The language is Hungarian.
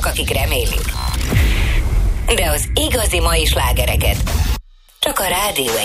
Vannak, akik remélik. De az igazi mai slágereket csak a Rádió